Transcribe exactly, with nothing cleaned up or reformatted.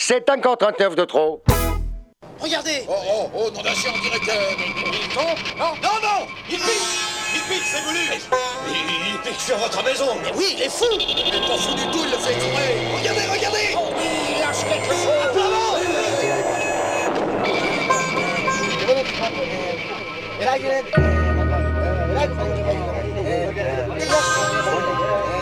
C'est encore trente-neuf de trop. Regardez. Oh, oh, oh, non, d'un chien, on dirait que... Il tombe? Non, non, non. Il pique. Il pique, c'est voulu. Il, il pique sur votre maison. Mais oui, il est fou. Il n'est pas fou du tout, il le fait exprès. Regardez, regardez. Oh, il lâche quelque chose. Bravo.